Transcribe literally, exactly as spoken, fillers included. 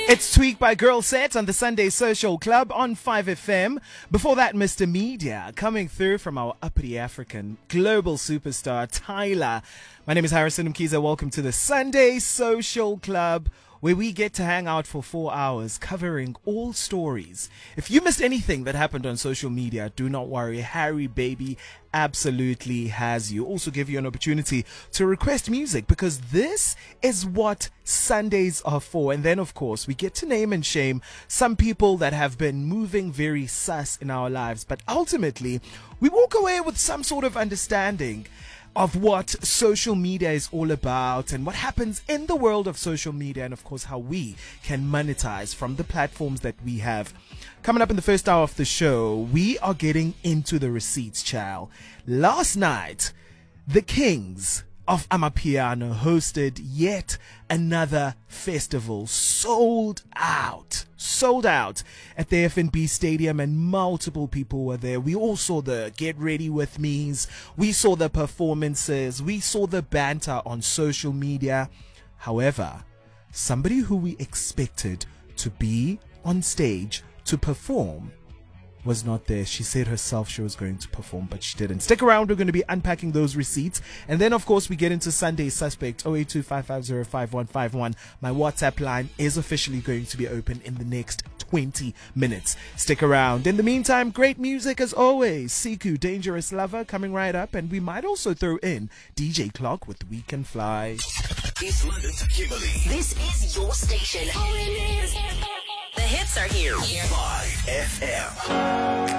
It's Tweak by Girl Set on the Sunday Social Club on five F M. Before that, Mister Media coming through from our uppity African global superstar, Tyler. My name is Harrison Mkiza. Welcome to the Sunday Social Club, where we get to hang out for four hours covering all stories. If you missed anything that happened on social media, do not worry. Harry Baby absolutely has you. Also give you an opportunity to request music, because this is what Sundays are for. And then, of course, we get to name and shame some people that have been moving very sus in our lives. But ultimately, we walk away with some sort of understanding of what social media is all about and what happens in the world of social media, and of course how we can monetize from the platforms that we have. Coming up in the first hour of the show, we are getting into the receipts, child. Last night, the Kings of Amapiano hosted yet another festival, sold out, sold out at the F N B Stadium, and multiple people were there. We all saw the Get Ready With Me's, we saw the performances, we saw the banter on social media. However, somebody who we expected to be on stage to perform was not there. She said herself she was going to perform, but she didn't. Stick around, we're going to be unpacking those receipts. And then, of course, we get into Sunday Suspect. oh eight two five five zero five one five one. My WhatsApp line is officially going to be open in the next twenty minutes. Stick around. In the meantime, great music as always. Siku, Dangerous Lover, coming right up. And we might also throw in D J Clock with We Can Fly. East London to Kimberley. This is your station. The hits are here. five F M.